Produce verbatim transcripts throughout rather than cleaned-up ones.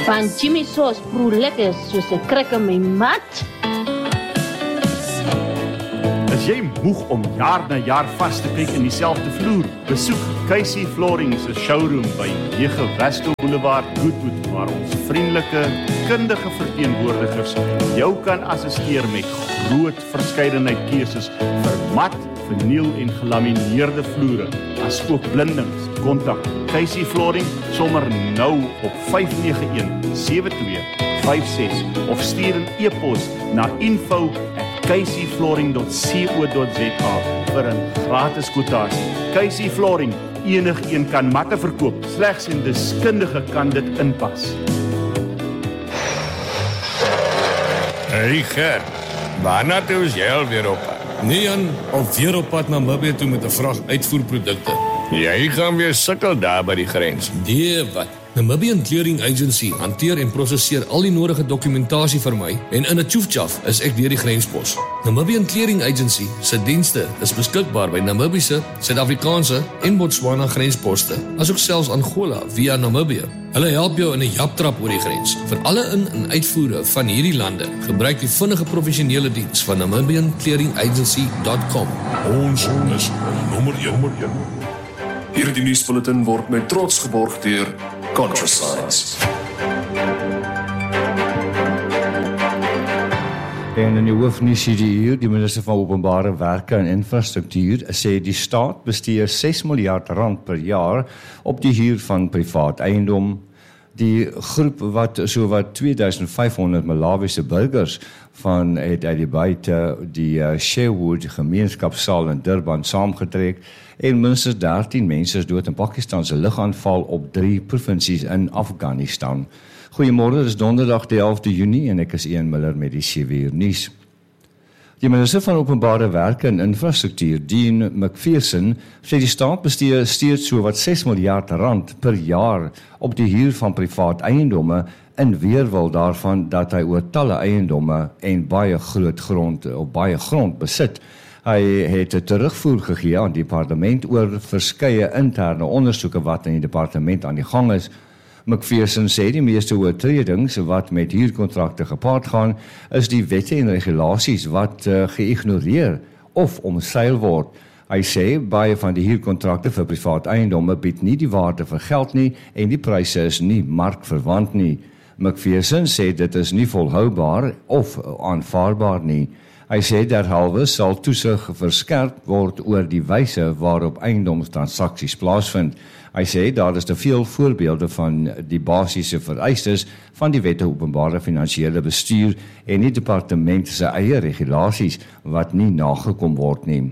Van Jimmy Sauce proe lekker soos 'n krek in my mat. As jy moeg om jaar na jaar vas te kyk in dieselfde vloer, besoek Casey Flooring se showroom by nege Westel Boulevard, Goodwood, waar ons vriendelike, kundige verteenwoordigers jou kan assisteer met groot verskeidenheid keuses vir mat, verniel en gelamineerde vloere, as ook blindings. Kontak Casey Flooring sommer nou op vyf nege een sewe twee vyf ses of stuur 'n e-pos na info at casey flooring dot co dot za vir 'n gratis kwotasie. Casey Flooring, enigeen kan matte verkoop, slegs 'n deskundige kan dit inpas. Hey Gert, waarna toe is jy alweer op? Nee Jan, alweer op pad na Namibië toe met 'n vrag uitvoerprodukte. Jy gaan weer sukkel daar by die grens. Nee wat, Namibian Clearing Agency hanteer en prosesseer al die nodige dokumentasie vir my en in 'n tjoefjaf is ek deur die grenspos. Namibian Clearing Agency se dienste is beskikbaar by Namibiese, Suid-Afrikaanse en Botswana grensposte, asook selfs Angola via Namibië. Hulle help jou in 'n japtrap oor die grens. Vir alle in- en uitvoere van hierdie lande, gebruik die vinnige professionele diens van namibian clearing agency dot com. Ons is nommer een. Hierdie nuusbulletin word met trots geborg deur ContraScience. En in die hoofnuus hierdie uur, die minister van Openbare Werke en Infrastruktuur sê die staat bestee ses miljard rand per jaar op die huur van privaat eiendom. Die groep wat so wat twee duisend vyf honderd Malawiese burgers van het uit die buite die uh, Sherwood gemeenskapsaal in Durban saamgetrek en minstens dertien mense is dood in Pakistan se lugaanval op drie provinsies in Afghanistan. Goeiemôre, dit is donderdag die elfde Junie en ek is Ian Miller met die sewe uur nuus. Die minister van Openbare Werke en Infrastruktuur, Dean McPherson, sê die staat bestee steeds so wat ses miljard rand per jaar op die huur van privaat eiendomme in weerwil daarvan dat hy oor talle eiendomme en baie groot grond op baie grond besit. Hy het 'n terugvoer gegee aan die parlement oor verskeie interne ondersoeke wat in die departement aan die gang is. McPherson sê die meeste oortredings wat met huurkontrakte gepaard gaan, is die wette en regulasies wat uh, geïgnoreer of omseil word. Hy sê baie van die huurkontrakte vir privaat eiendomme bied nie die waarde vir geld nie en die pryse is nie markverwant nie. McPherson sê dit is nie volhoubaar of aanvaarbaar nie. Hy sê derhalwe sal toesig verskerp word oor die wyse waarop eiendomstransaksies plaasvind. Hy sê daar is te veel voorbeelde van die basiese vereistes van die wette openbare finansiële bestuur en die departement se eie regulasies wat nie nagekom word nie.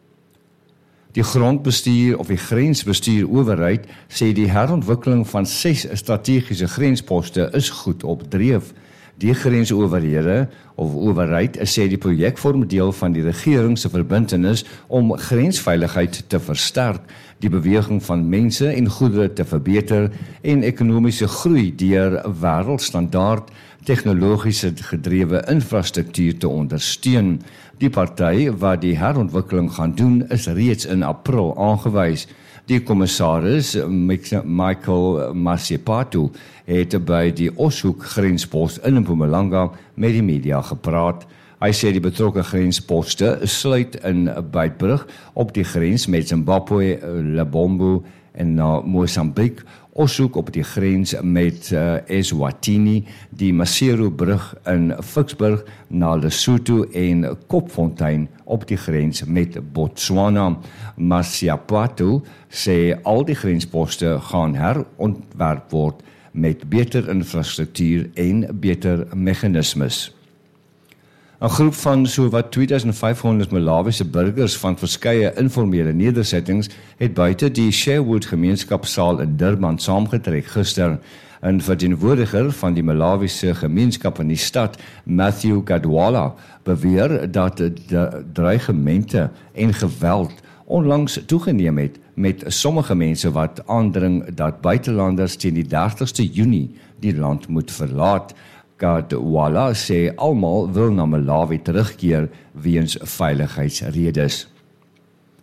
Die grondbestuur of die grensbestuur owerheid sê die herontwikkeling van ses strategiese grensposte is goed op dreef. Die grensowerhede of owerheid sê die projek vorm deel van die regering se verbintenis om grensveiligheid te versterk, die beweging van mense en goedere te verbeter en ekonomiese groei deur wêreldstandaard tegnologiese gedrewe infrastruktuur te ondersteun. Die party wat die herontwikkeling gaan doen is reeds in April aangewys. Die kommissaris Michael Masipatu het by die Oshoek grenspos in Mpumalanga met die media gepraat. Hy sê die betrokke grensposte sluit in Beitbrug op die grens met Zimbabwe, Lebombo en na Mosambik, Oshoek op die grens met uh, Eswatini, die Maseru-brug in Vicksburg na Lesotho en Kopfontein op die grens met Botswana. Masiapatu sê al die grensposte gaan herontwerp word met beter infrastruktuur en beter meganismes. 'n Groep van so wat twee duisend vyf honderd Malawiese burgers van verskeie informele nedersettings het buite die Sherwood gemeenskapsaal in Durban saamgetrek gister. 'n Verteenwoordiger van die Malawiese gemeenskap in die stad, Matthew Gadwala, beweer dat de dreigemente en geweld onlangs toegeneem het met sommige mense wat aandring dat buitelanders teen die dertigste Junie die land moet verlaat. Gadwala sê almal wil na Malawi terugkeer weens veiligheidsredes.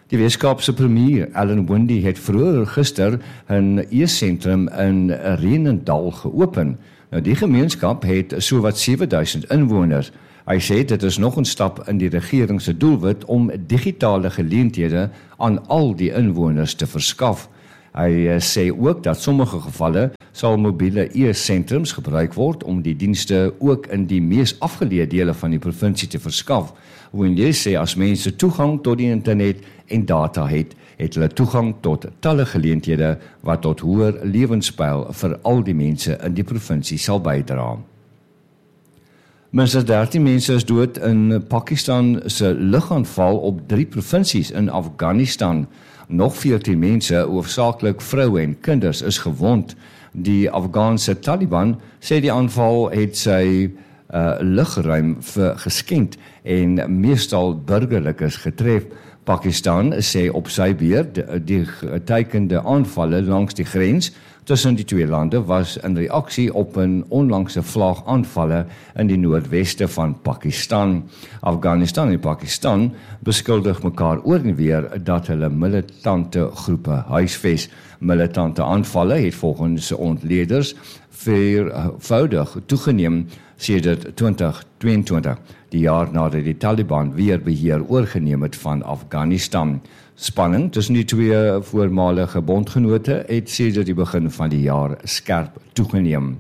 Die Weskaapse premier, Alan Windey, het vroeër gister 'n e-sentrum in Renendal geopen. Nou, die gemeenskap het sowat sewe duisend inwoners. Hy sê dit is nog 'n stap in die regering se doelwit om digitale geleenthede aan al die inwoners te verskaf. Hy sê ook dat sommige gevalle sal mobiele e-sentrums gebruik word om die dienste ook in die mees afgeleë dele van die provinsie te verskaf. Windey sê as mense toegang tot die internet en data het, het hulle toegang tot talle geleenthede wat tot hoër lewenspyl vir al die mense in die provinsie sal bydra. Minstens dertien mense is dood in Pakistan se lugaanval op drie provinsies in Afghanistan. Nog veertien mense, hoofsaaklik vroue en kinders, is gewond. Die Afghaanse Taliban sê die aanval het sy uh, lugruim geskend en meestal burgerlikes getref. Pakistan sê op sy beurt die getekende aanvalle langs die grens tussen die twee lande was in reaksie op 'n onlangse vlaagaanvalle in die noordweste van Pakistan. Afghanistan en Pakistan beskuldig mekaar oor en weer dat hulle militante groepe huisves. Militante aanvalle het volgens ontleeders vervoudig toegeneem sedert twintig tweeëntwintig, die jaar nadat die Taliban weer beheer oorgeneem het van Afghanistan. Spanning tussen die twee voormalige bondgenote het sedert die begin van die jaar skerp toegeneem.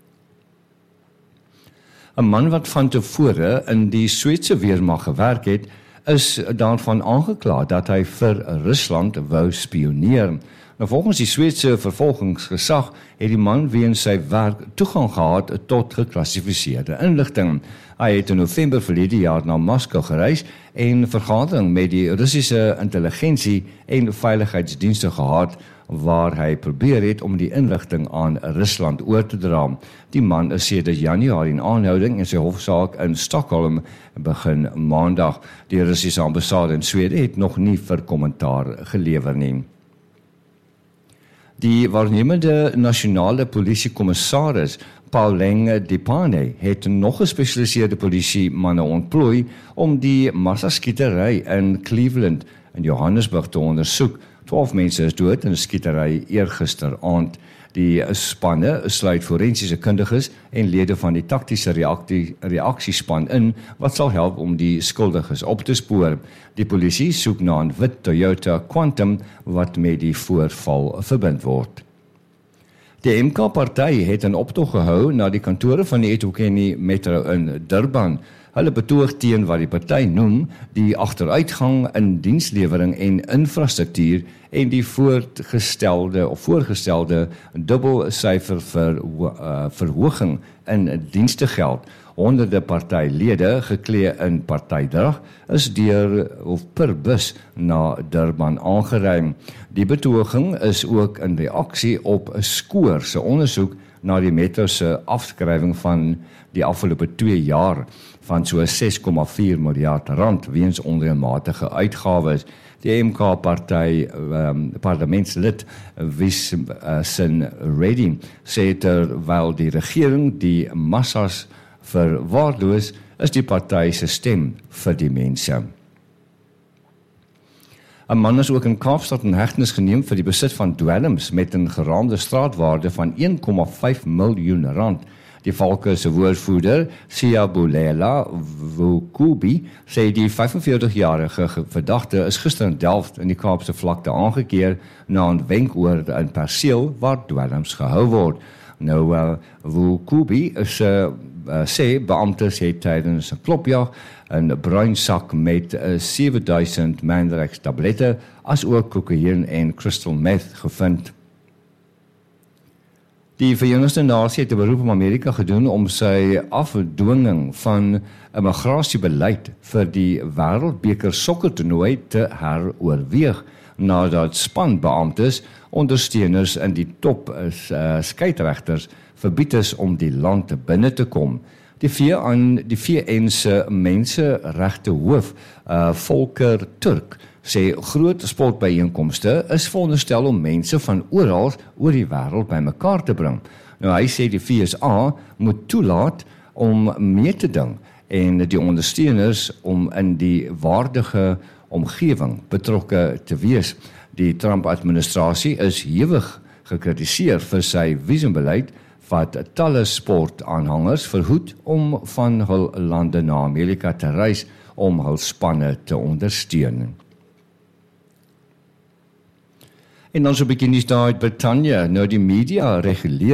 'n Man wat van tevore in die Sweedse weermag gewerk het, is daarvan aangekla dat hy vir Rusland wou spioneer. Nou, volgens die Sweedse vervolgingsgesag het die man weens sy werk toegang gehad tot geklassifiseerde inligting. Hy het in November verlede jaar na Moskou gereis en vergadering met die Russiese intelligensie en veiligheidsdienste gehad, waar hy probeer het om die inligting aan Rusland oor te dra. Die man is sedert Januarie in aanhouding en sy hofsaak in Stockholm begin maandag. Die Russiese ambassade in Swede het nog nie vir kommentaar gelewer nie. Die waarnemende nasionale polisiekommissaris Pauleng Dipane het nog gespesialiseerde polisiemanne ontplooi om die massaskietery in Cleveland in Johannesburg te ondersoek. twaalf mense is dood in 'n skietery eergister aand. Die spanne sluit forensiese kundiges en lede van die taktiese reaksie, reaksiespan in wat sal help om die skuldiges op te spoor. Die polisie soek na 'n wit Toyota Quantum wat met die voorval verbind word. Die M K-party het 'n optog gehou na die kantore van die eThekwini Metro in Durban. Hulle betoog teen wat die party noem die agteruitgang in dienslewering en infrastruktuur en die voorgestelde of voorgestelde dubbelsyfer ver, uh, verhoging in dienstegeld. Honderde partylede geklee in partydrag is deur of per bus na Durban aangeruim. Die betoging is ook in reaksie op 'n skoor se ondersoek na die metro se afskrywing van die afgelope twee jaar van so ses komma vier miljard rand weens onreëlmatige uitgawes. Die M K-party um, parlementslid Wissin Reddy sê terwyl die regering die massas verwaarloos, is die party se stem vir die mense. 'n Man is ook in Kaapstad in hegtenis geneem vir die besit van dwelms met 'n geraamde straatwaarde van een komma vyf miljoen rand. Die Valke se woordvoerder, Siyabulela Vukubi, sê die vyfenveertig-jarige verdagte is gister in Delft in die Kaapse vlakte aangekeer na 'n wenkoor in perseel waar dwelms gehou word. Nou, uh, Vukubi is, uh, uh, sê beamptes het tydens 'n klopjag 'n bruin sak met uh, sewe duisend Mandrax tablette as ook kokain en crystal meth gevind. Die Verenigde Nasies het 'n beroep op Amerika gedoen om sy afdwinging van 'n migrasiebeleid vir die Wêreldbeker sokkertoernooi te heroorweeg nadat spanbeamptes, ondersteuners in die top is uh, skeidregters verbied is om die land binne te kom. Die V N die V N se menseregte hoof, uh, Volker Turk, sê groot sportbyeenkomste is veronderstel om mense van oral oor die wêreld bymekaar te bring. Nou, hy sê die V S A moet toelaat om mee te ding en die ondersteuners om in die waardige omgewing betrokke te wees. Die Trump-administrasie is hewig gekritiseer vir sy visumbeleid wat talle sportaanhangers verhoed om van hul lande na Amerika te reis om hul spanne te ondersteun. En dan so 'n bietjie nuus daar uit Brittanje. Nou die media reguleer